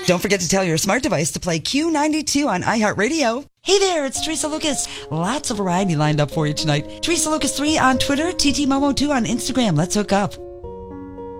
Don't forget to tell your smart device to play Q92 on iHeartRadio. Hey there, it's Teresa Lucas. Lots of variety lined up for you tonight. Teresa Lucas 3 on Twitter, TT Momo 2 on Instagram. Let's hook up.